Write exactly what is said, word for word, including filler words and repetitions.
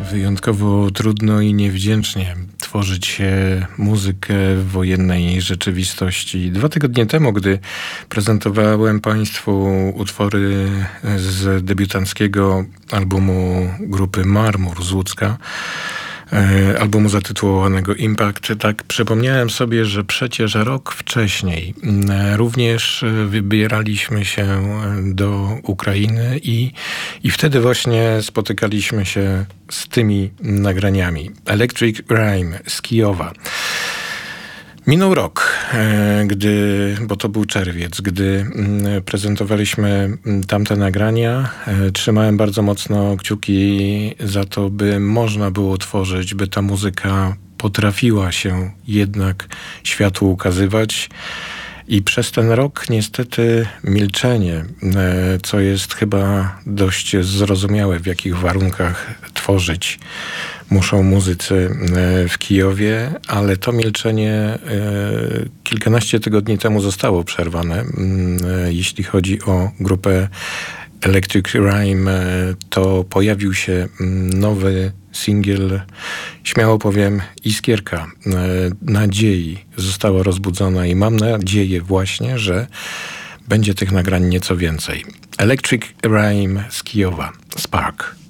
Wyjątkowo trudno i niewdzięcznie tworzyć muzykę w wojennej rzeczywistości. Dwa tygodnie temu, gdy prezentowałem Państwu utwory z debiutanckiego albumu grupy Marmur z Łódzka, albumu zatytułowanego Impact, tak przypomniałem sobie, że przecież rok wcześniej również wybieraliśmy się do Ukrainy i, i wtedy właśnie spotykaliśmy się z tymi nagraniami. Electric Rhyme z Kijowa. Minął rok, gdy, bo to był czerwiec, gdy prezentowaliśmy tamte nagrania. Trzymałem bardzo mocno kciuki za to, by można było tworzyć, by ta muzyka potrafiła się jednak światu ukazywać. I przez ten rok niestety milczenie, co jest chyba dość zrozumiałe, w jakich warunkach tworzyć muszą muzycy w Kijowie, ale to milczenie kilkanaście tygodni temu zostało przerwane. Jeśli chodzi o grupę Electric Rhyme, to pojawił się nowy singiel, śmiało powiem, iskierka nadziei została rozbudzona i mam nadzieję właśnie, że będzie tych nagrań nieco więcej. Electric Rhyme z Kijowa, Spark.